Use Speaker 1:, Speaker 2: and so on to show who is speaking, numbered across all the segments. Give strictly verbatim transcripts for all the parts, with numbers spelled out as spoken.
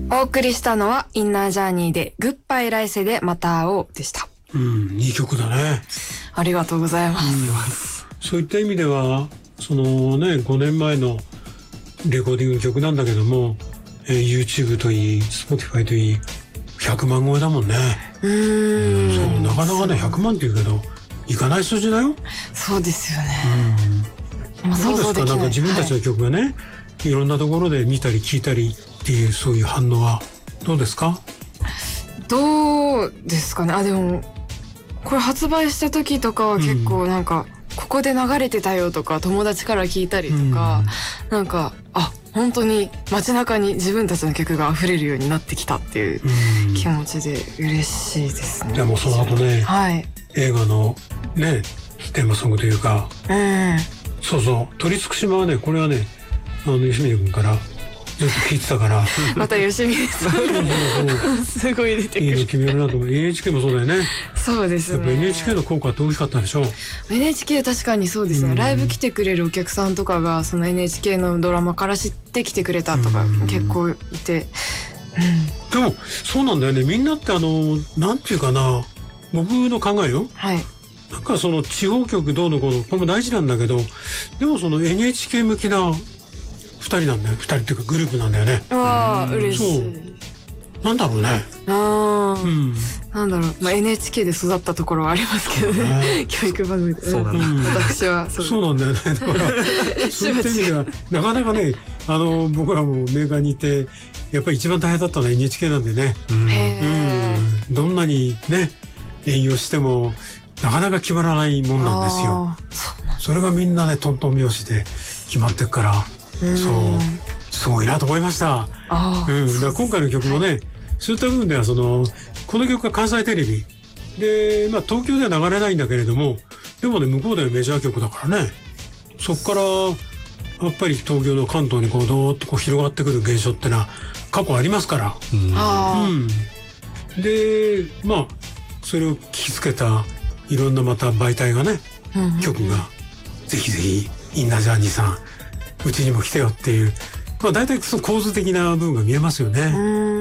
Speaker 1: お送りしたのはインナージャーニーでグッバイ来世でまた会おうでした。
Speaker 2: うん、いい曲だね。
Speaker 1: ありがとうございます、
Speaker 2: うん、そういった意味ではそのねごねんまえのレコーディングの曲なんだけども、えー、YouTube といい Spotify といいひゃくまん超えだもんね。
Speaker 1: うーん、
Speaker 2: そうなかなかねひゃくまんって言うけどいかない数字だよ。
Speaker 1: そうですよね。
Speaker 2: うん、どうですか、なんか自分たちの曲がね、はい、いろんなところで見たり聞いたりっていうそういう反応はどうですか？
Speaker 1: どうですかね。あ、でもこれ発売した時とかは結構なんか、うん、ここで流れてたよとか友達から聞いたりとか、うん、なんかあ本当に街中に自分たちの曲が溢れるようになってきたっていう気持ちで嬉しいですね。
Speaker 2: でもその後ね、
Speaker 1: はい、
Speaker 2: 映画のねテーマソングというか、
Speaker 1: うん、
Speaker 2: そうそう取り付く島はねこれはねあの吉見君からずっと聞いてたから
Speaker 1: また吉見さんすごい出てくる。
Speaker 2: いいの決めるなと思う。 エヌエイチケー もそうだよね。
Speaker 1: そうですね。
Speaker 2: やっぱ エヌエイチケー の効果って大きかったでしょ。
Speaker 1: エヌエイチケー 確かにそうですね、うん、ライブ来てくれるお客さんとかがその エヌエイチケー のドラマから知ってきてくれたとか結構いて、
Speaker 2: うん、でもそうなんだよね。みんなってあのなんていうかな、僕の考えよ、
Speaker 1: はい、
Speaker 2: なんかその地方局どうのこうのこれも大事なんだけど、でもその エヌエイチケー 向きなふたりなんだよ。ふたりっていうかグループなんだよね。
Speaker 1: ああ嬉しい。そう
Speaker 2: なんだろうね。
Speaker 1: ああ、うん、なんだろう、まあ、エヌエイチケー で育ったところはありますけどね教育番組で。
Speaker 3: そうなんだ、うん、
Speaker 1: 私はそう、
Speaker 2: そうなんだよね。だからそういった意味ではなかなかね、あの僕らもメーカーにいてやっぱり一番大変だったのは エヌエイチケー なんでね、
Speaker 1: うん
Speaker 2: うん、どんなにね営業してもなかなか決まらないもんなんですよ。 そ, それがみんなねトントン拍子で決まってっから、うん、そうすごいなと思いました。
Speaker 1: あ、
Speaker 2: うん、だから今回の曲もね、はい、そういった部分ではそのこの曲が関西テレビで、まあ、東京では流れないんだけれどもでもね向こうではメジャー曲だからね、そっからやっぱり東京の関東にこうどーっとこう広がってくる現象ってのは過去ありますから、
Speaker 1: うん、
Speaker 2: うん、でまあそれを聞きつけたいろんなまた媒体がね、うんうんうん、曲がぜひぜひインナージャーニーさんうちにも来てよっていう、まあ、大体その構図的な部分が見えますよね。
Speaker 1: うん、うん、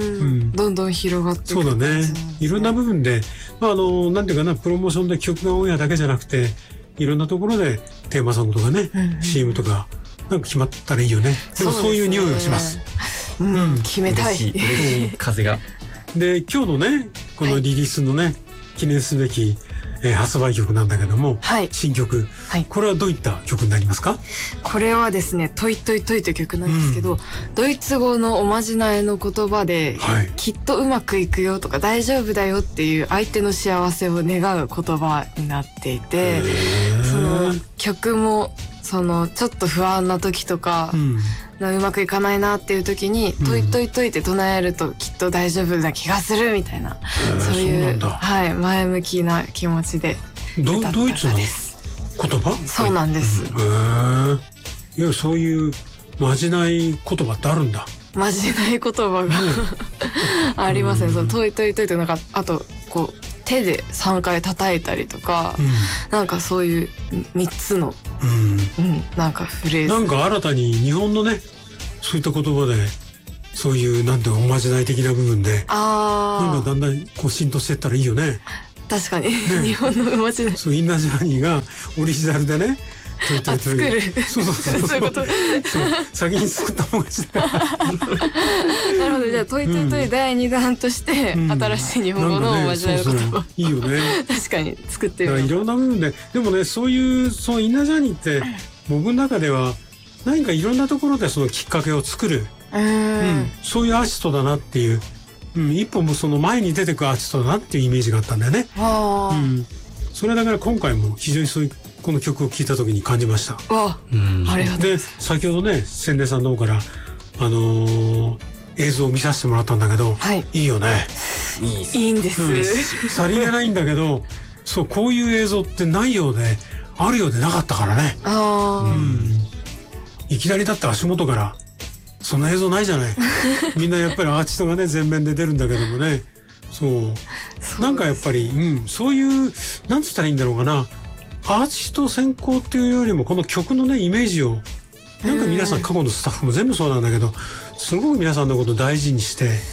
Speaker 1: どんどん広がっていく。
Speaker 2: そうだね。いろんな部分で、まあ、あのなんていうかな、プロモーションで曲がオンエアだけじゃなくていろんなところでテーマソングとかね、うんうん、シーエム とかなんか決まったらいいよね。でもそういう匂いがします。
Speaker 1: うん、うん、決めたい。
Speaker 3: 嬉しい、嬉しい風が。
Speaker 2: で今日のねこのリリースのね、はい、記念すべきえー、発売曲なんだけども、
Speaker 1: はい、
Speaker 2: 新曲、はい、これはどういった曲になりますか？
Speaker 1: これはですね、トイトイトイという曲なんですけど、うん、ドイツ語のおまじないの言葉で、はい、きっとうまくいくよとか大丈夫だよっていう相手の幸せを願う言葉になっていて、その曲もそのちょっと不安な時とか、うんうまくいかないなっていう時にトイトイトイって唱えるときっと大丈夫な気がするみたいな、そういうそう、はい、前向きな気持ちで歌った歌です。ドイツの
Speaker 2: 言葉？
Speaker 1: そうなんです、
Speaker 2: はい、へえ。いやそういうまじない言葉ってあるんだ。
Speaker 1: まじない言葉がありますね。そのトイトイトイってなんかあとこう手でさんかい叩いたりとか、うん、なんかそういうみっつの、うんうん、なんかフレーズ
Speaker 2: なんか新たに日本のねそういった言葉でそういうなんておまじない的な部分で
Speaker 1: あ
Speaker 2: なんかだんだんこう浸透していったらいいよね。
Speaker 1: 確かに、ね、日本のおまじない
Speaker 2: そうインナージャーニーがオリジナルでね
Speaker 1: あ作る
Speaker 2: そうそうそうそうそういうことそう先に作った方がいい
Speaker 1: なるほど。じゃあトイトイトイだいにだんとして、うん、新しい日本語のおまじないの言葉、
Speaker 2: うんね、いいよね
Speaker 1: 確かに作ってる。
Speaker 2: いろんな部分ででもねそういうそのインナージャーニーって僕の中では何かいろんなところでそのきっかけを作る、
Speaker 1: うんうん、
Speaker 2: そういうアーティストだなっていう、うん、一歩もその前に出てくアーティストだなっていうイメージがあったんだよね。
Speaker 1: あ、
Speaker 2: うん、それだから今回も非常にそういうこの曲を聴いた時に感じました。
Speaker 1: あ、うん、ありがとうございます。
Speaker 2: で先ほどね千年さんの方からあのー、映像を見させてもらったんだけど、
Speaker 1: はい、
Speaker 2: いいよね。
Speaker 1: いい、いいんです、うん、
Speaker 2: さりげないんだけどそうこういう映像ってないようであるようでなかったからね。
Speaker 1: あ、
Speaker 2: うん、いきなりだって足元からそんな映像ないじゃないみんなやっぱりアーティストがね前面で出るんだけどもね、そうそうなんかやっぱり、うん、そういうなんつったらいいんだろうかな、アーティスト先行っていうよりもこの曲のねイメージをなんか皆さん過去のスタッフも全部そうなんだけどすごく皆さんのことを大事にして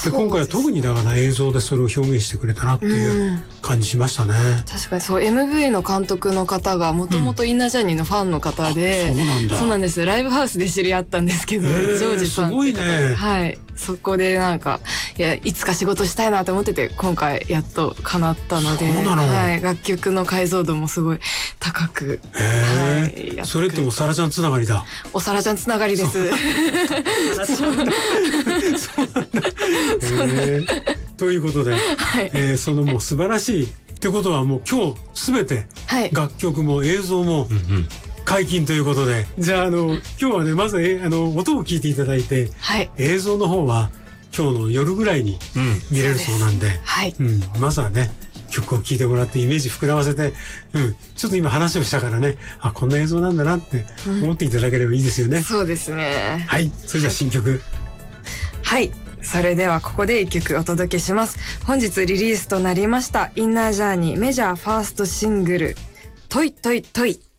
Speaker 2: で今回は特にだから映像でそれを表現してくれたなっていう感じしましたね。
Speaker 1: 確かにそう エムブイ の監督の方がもともとインナージャーニーのファンの方で、
Speaker 2: うん、そうなんだ。
Speaker 1: そうなんです。ライブハウスで知り合ったんですけど、ジョージさん
Speaker 2: すごいね。
Speaker 1: はい。そこでなんかいやいつか仕事したいなと思ってて今回やっと叶ったので、
Speaker 2: そうなの。
Speaker 1: はい、楽曲の解像度もすごい高く、
Speaker 2: はい、それっておさらちゃんつながりだ。
Speaker 1: おさらちゃんつながりです。
Speaker 2: そうなんだ。そうなんだ。えー、ということで、はい、えー、そのもう素晴らしいってことはもう今日すべて楽曲も映像も解禁ということで、はい、じゃああの今日はねまずえあの音を聞いていただいて、はい、映像の方は今日の夜ぐらいに見れるそうなんで、うん、はい、うん、まずはね曲を聴いてもらってイメージ膨らませて、うん、ちょっと今話をしたからね、あ、こんな映像なんだなって思っていただければいいですよね。うん、
Speaker 1: そうですね。
Speaker 2: はい、それじゃあ新曲。
Speaker 1: はい、それではここで一曲お届けします。本日リリースとなりましたインナージャーニーメジャーファーストシングルトイトイトイ。